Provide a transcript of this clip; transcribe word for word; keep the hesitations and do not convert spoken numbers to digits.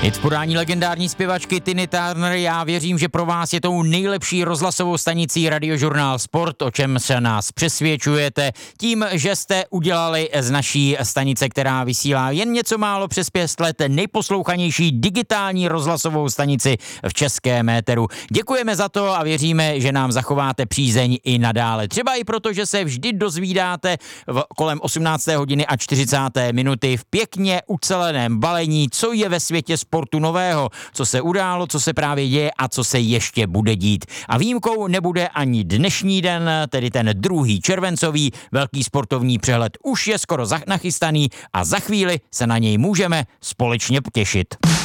Je v podání legendární zpěvačky Tiny Turner. Já věřím, že pro vás je tou nejlepší rozhlasovou stanicí Radiožurnál Sport, o čem se nás přesvědčujete tím, že jste udělali z naší stanice, která vysílá jen něco málo přes pět let, nejposlouchanější digitální rozhlasovou stanici v českém éteru. Děkujeme za to a věříme, že nám zachováte přízeň i nadále. Třeba i proto, že se vždy dozvídáte v kolem osmnácté hodiny a čtyřicáté minuty v pěkně uceleném balení, co je ve světě sportu nového, co se událo, co se právě děje a co se ještě bude dít. A výjimkou nebude ani dnešní den, tedy ten druhý červencový velký sportovní přehled už je skoro nachystaný a za chvíli se na něj můžeme společně těšit.